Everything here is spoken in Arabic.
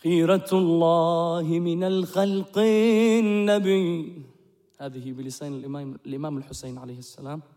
خيرة الله من الخلق النبي. هذه بلسان الإمام الحسين عليه السلام.